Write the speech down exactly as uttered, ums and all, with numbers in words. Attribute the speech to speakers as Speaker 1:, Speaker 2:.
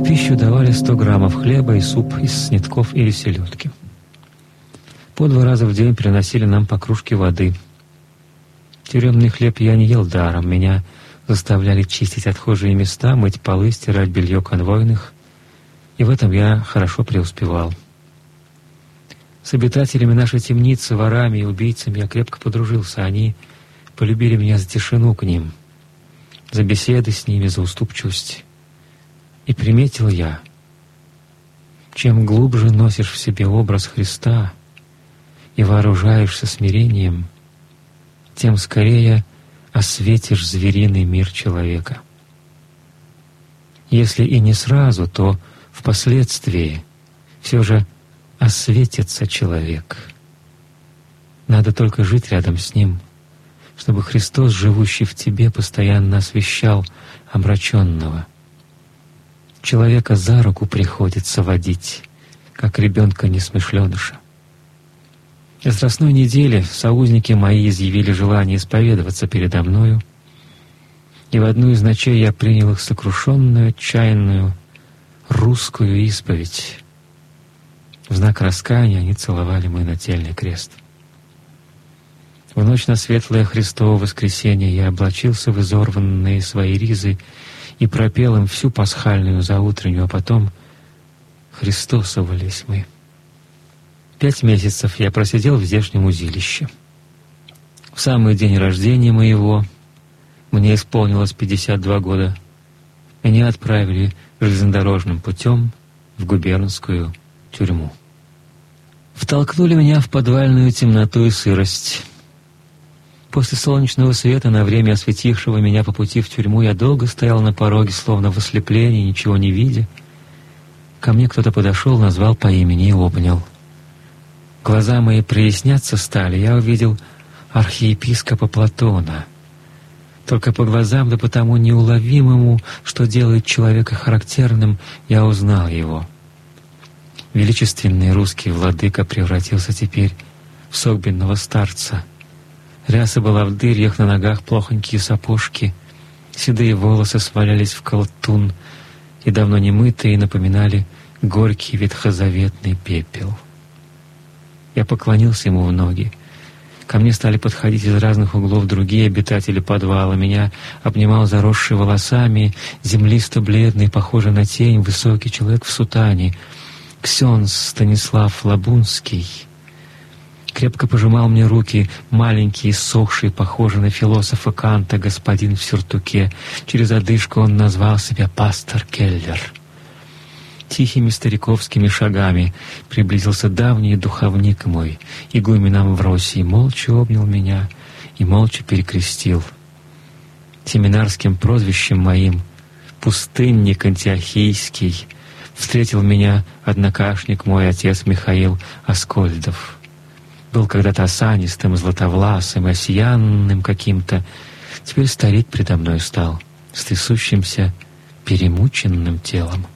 Speaker 1: пищу давали сто граммов хлеба и суп из снитков или селедки. По два раза в день приносили нам по кружке воды. Тюремный хлеб я не ел даром. Меня заставляли чистить отхожие места, мыть полы, стирать белье конвойных, и в этом я хорошо преуспевал. С обитателями нашей темницы, ворами и убийцами я крепко подружился. Они полюбили меня за тишину к ним, за беседы с ними, за уступчивость. И приметил я, чем глубже носишь в себе образ Христа и вооружаешься смирением, тем скорее осветишь звериный мир человека. Если и не сразу, то впоследствии все же осветится человек. Надо только жить рядом с ним, чтобы Христос, живущий в тебе, постоянно освещал омраченного. Человека за руку приходится водить, как ребенка несмышленыша. На Страстной неделе соузники мои изъявили желание исповедоваться передо мною, и в одну из ночей я принял их сокрушенную, отчаянную русскую исповедь. В знак раскаяния они целовали мой нательный крест. В ночь на светлое Христово воскресенье я облачился в изорванные свои ризы и пропел им всю пасхальную заутреннюю, а потом «Христосовались мы». Пять месяцев я просидел в здешнем узилище. В самый день рождения моего, мне исполнилось пятьдесят два года, меня отправили железнодорожным путем в губернскую тюрьму. Втолкнули меня в подвальную темноту и сырость. После солнечного света, на время осветившего меня по пути в тюрьму, я долго стоял на пороге, словно в ослеплении, ничего не видя. Ко мне кто-то подошел, назвал по имени и обнял. Глаза мои проясняться стали, я увидел архиепископа Платона. Только по глазам, да по тому неуловимому, что делает человека характерным, я узнал его. Величественный русский владыка превратился теперь в согбенного старца. Ряса была в дырьях, на ногах плохонькие сапожки, седые волосы свалялись в колтун и давно не мытые напоминали горький ветхозаветный пепел. Я поклонился ему в ноги. Ко мне стали подходить из разных углов другие обитатели подвала. Меня обнимал заросший волосами, землисто-бледный, похожий на тень, высокий человек в сутане, ксенз Станислав Лабунский. Крепко пожимал мне руки маленький, иссохший, похожий на философа Канта господин в сюртуке. Через одышку он назвал себя пастор Келлер. Тихими стариковскими шагами приблизился давний духовник мой, игумен Амвросий, молча обнял меня и молча перекрестил. Семинарским прозвищем моим «Пустынник Антиохийский» встретил меня однокашник мой, отец Михаил Аскольдов. Был когда-то осанистым, златовласым, осиянным каким-то. Теперь старик предо мной стал, с трясущимся, перемученным телом.